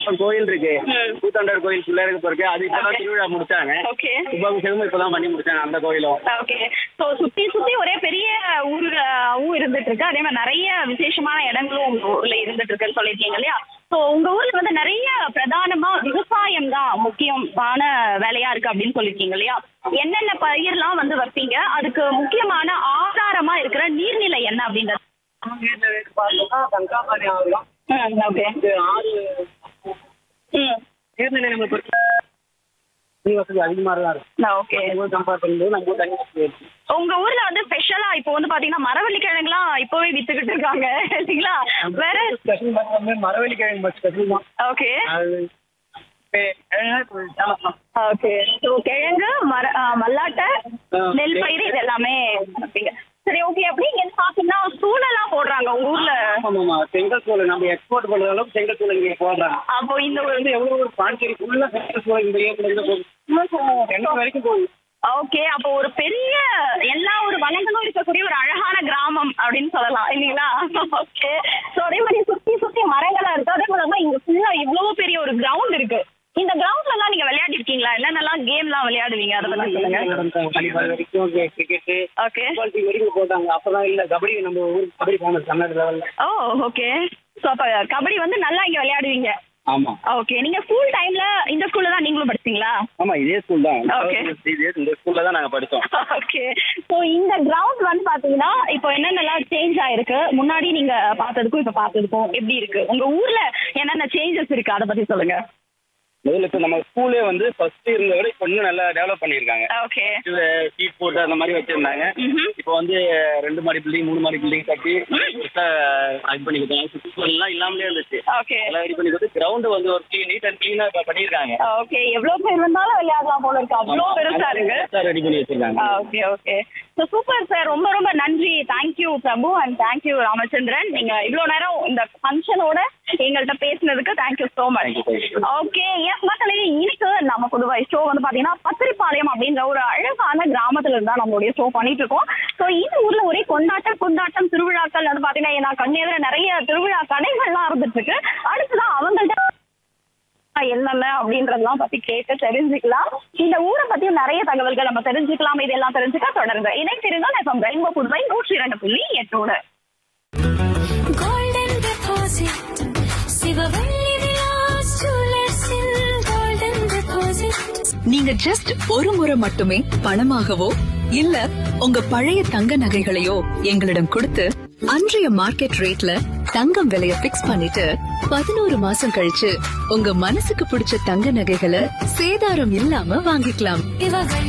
கோயில் இருக்கு. கூத்தாண்டவர் கோயில் பிள்ளையாருக்கு இருக்கு. அது இப்பதான் திருவிழா முடிச்சாங்க. ஓகே. கும்பாபிஷேகமும் இப்பதான் பண்ணி முடிச்சாங்க அந்த கோயிலும். ஓகே. சோ சுத்தி சுத்தி ஒரே பெரிய ஊராவும் இருந்துட்டு இருக்கு. அதே மாதிரி நிறைய விசேஷமான இடங்களும் உங்க ஊர்ல இருந்துட்டு இருக்குன்னு சொல்லிருக்கீங்க இல்லையா? சோ உங்க ஊர்ல வந்து நிறைய பிரதானமா விவசாயம் தான் முக்கியமான வேலையா இருக்கு அப்படின்னு சொல்லிருக்கீங்க இல்லையா? என்னென்ன பயிர்லாம் வந்து வைப்பீங்க? அதுக்கு முக்கியமான ஆதாரமா இருக்கிற நீர்நிலை என்ன அப்படின்றது? ஓகே. நீர்நிலை நம்மளுக்கு வசதி அதிகமா தான் இருக்கும். ஓகே. கம்பேர் பண்ணும்போது நம்ம தண்ணி வசதி இருக்கு. உங்க ஊர்ல வந்து ஸ்பெஷலா இப்போ வந்து பாத்தீங்கன்னா மரவள்ளி கிழங்குலாம் இப்பவே வித்துக்கிட்டு இருக்காங்க இல்லைங்களா? வேற மரவள்ளி கிழங்கு ஸ்பெஷல் தான். ஓகே. ஓகே. ஸோ கிழங்கு மல்லாட்டை நெல் பயிர் இது எல்லாமே வைப்பீங்க. சரி ஓகே. அப்படி இங்க பாத்தீங்கன்னா சூளெல்லாம் போடுறாங்க உங்க ஊர்ல. ஆமாமா செங்கல் சூளை நம்ம எக்ஸ்போர்ட் பண்ற அளவுக்கு செங்கல் சூளை இங்க போடுறாங்க. அப்போ இந்த ஒரு எவ்வளவு ஒரு பாண்டிச்சேரி ஃபுல்லா செங்கல் சூளை இந்த ஏரியால போகுது வரைக்கும் போகுது. ஓகே. அப்போ ஒரு பெரிய எல்லா ஒரு வளங்களும் இருக்கக்கூடிய ஒரு அழகான கிராமம் அப்படின்னு சொல்லலாம் இல்லைங்களா? ஓகே. ஸோ அதே மாதிரி சுத்தி சுத்தி மரங்களா இருக்கு. அதே மாதிரி இங்க ஃபுல்லா இவ்வளவு பெரிய ஒரு கிரவுண்ட் இருக்கு. இந்த கிரவுண்ட்ல எல்லாம் நீங்க விளையாடி இருக்கீங்களா? என்னென்னலாம் கேம்லாம் விளையாடுவீங்க அதை பத்தி சொல்லுங்க. வரைக்கும் கிரிக்கெட் ஓகே வரைக்கும் போட்டாங்க. அப்பதான் இல்ல கபடி நம்ம ஊருக்கு கபடி ஃபேமஸ் தமிழ்நாடு லெவல்ல. ஓ ஓகே. ஸோ அப்ப கபடி வந்து நல்லா இங்க விளையாடுவீங்க. ஆமா. ஓகே. நீங்க ஸ்கூல் டைம்ல இந்த ஸ்கூல்ல தான் நீங்களும் படிச்சீங்களா? ஆமா இதே ஸ்கூல் தான். ஓகே. இந்த ஸ்கூல்ல தான் நாங்க படிச்சோம். ஓகே. ஸோ இந்த கிரவுண்ட் வந்து பாத்தீங்கன்னா இப்போ என்னென்னலாம் சேஞ்ச் ஆயிருக்கு? முன்னாடி நீங்க பார்த்ததுக்கும் இப்ப பார்த்ததுக்கும் எப்படி இருக்கு? உங்க ஊர்ல என்னென்ன சேஞ்சஸ் இருக்கு அதை பத்தி சொல்லுங்க. முதல்ல இப்ப நம்ம ஸ்கூலே வந்து ஃபர்ஸ்ட் இருந்த விட இப்ப இன்னும் நல்லா டெவலப் பண்ணிருக்காங்க. ஓகே. சீட் போட்டு அந்த மாதிரி வச்சிருந்தாங்க. இப்போ வந்து 2 மாடி பில்டிங் 3 மாடி பில்டிங் கட்டி இது பண்ணி கொடுத்தாங்க. சுற்றுச்சூழல்லாம் இல்லாமலே இருந்துச்சு. ஓகே. எல்லாம் ரெடி பண்ணி கொடுத்து கிரவுண்ட் வந்து ஒரு நீட் அண்ட் கிளீனா பண்ணிருக்காங்க. ஓகே. எவ்வளவு பேர் வந்தாலும் விளையாடலாம் போல இருக்கு. அவ்வளவு பெருசா இருக்கு. ரெடி பண்ணி வச்சிருக்காங்க. Okay okay. So super sir. ரொம்ப ரொம்ப நன்றி. Thank you Prabhu and thank you Ramachandran. நீங்க இவ்வளவு நேரம் இந்த ஃபங்க்ஷனோட எங்கள்கிட்ட பேசினதுக்கு thank you so much. Okay. S மக்களே, இன்னைக்கு நம்ம புதுவை ஷோ வந்து பாத்தீங்கன்னா பத்திரிப்பாளையம் அப்படின்ற ஒரு அழகான கிராமத்துல இருந்தா நம்மளுடைய ஷோ பண்ணிட்டு இருக்கோம். ஸோ இந்த ஊர்ல ஒரே கொண்டாட்டம் திருவிழாக்கள் வந்து பாத்தீங்கன்னா கண்ணெதிர நிறைய திருவிழா கடைகள்லாம் இருந்துட்டு இருக்கு. அடுத்துதான் அவங்கள்ட்ட என்னென்ன அப்படின்றதெல்லாம் பத்தி கேட்டு தெரிஞ்சுக்கலாம். இந்த ஊரை பத்தி நிறைய தகவல்கள் நம்ம தெரிஞ்சுக்கலாம். இதெல்லாம் தெரிஞ்சுக்க தொடர்ந்து இணைத்திருந்தால் FM ரெயின்போ புதுவை 102.8. நீங்க ஜஸ்ட் ஒரு முறை மட்டுமே பணமாகவோ இல்ல உங்க பழைய தங்க நகைகளையோ எங்களிடம் கொடுத்து அன்றைய மார்க்கெட் ரேட்ல தங்கம் விலைய பிக்ஸ் பண்ணிட்டு 11 மாசம் கழிச்சு உங்க மனசுக்கு பிடிச்ச தங்க நகைகளை சேதாரம் இல்லாம வாங்கிக்கலாம்.